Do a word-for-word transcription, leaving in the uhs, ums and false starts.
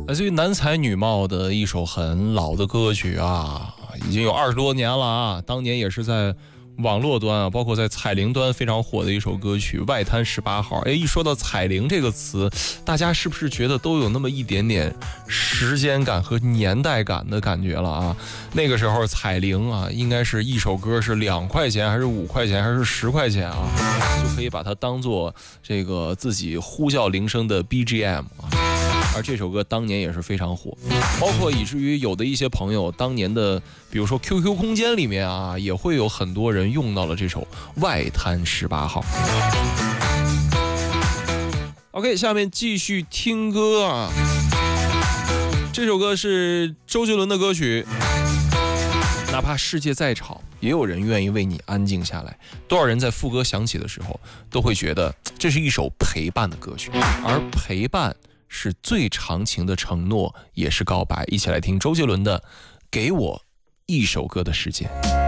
来自于男才女貌的一首很老的歌曲啊，已经有二十多年了啊，当年也是在网络端啊，包括在彩铃端非常火的一首歌曲《外滩十八号》。哎，一说到彩铃这个词，大家是不是觉得都有那么一点点时间感和年代感的感觉了啊？那个时候彩铃啊，应该是一首歌是两块钱还是五块钱还是十块钱啊，就可以把它当做这个自己呼叫铃声的 B G M 啊。而这首歌当年也是非常火，包括以至于有的一些朋友当年的比如说 Q Q 空间里面啊，也会有很多人用到了这首外滩十八号。 OK， 下面继续听歌啊，这首歌是周杰伦的歌曲，哪怕世界再吵，也有人愿意为你安静下来。多少人在副歌响起的时候都会觉得这是一首陪伴的歌曲，而陪伴是最长情的承诺，也是告白。一起来听周杰伦的《给我一首歌的时间》。